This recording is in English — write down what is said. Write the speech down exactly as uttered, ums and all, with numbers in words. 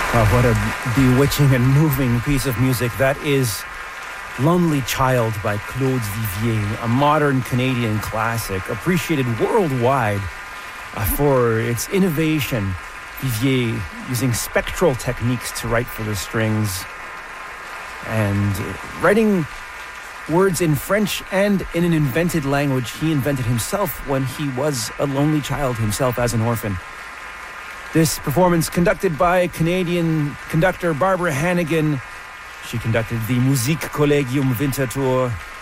Oh, what a bewitching and moving piece of music. That is Lonely Child by Claude Vivier, a modern Canadian classic, appreciated worldwide uh, for its innovation. Vivier using spectral techniques to write for the strings and writing words in French and in an invented language he invented himself when he was a lonely child himself as an orphan. This performance conducted by Canadian conductor Barbara Hannigan. She conducted the Musikkollegium Winterthur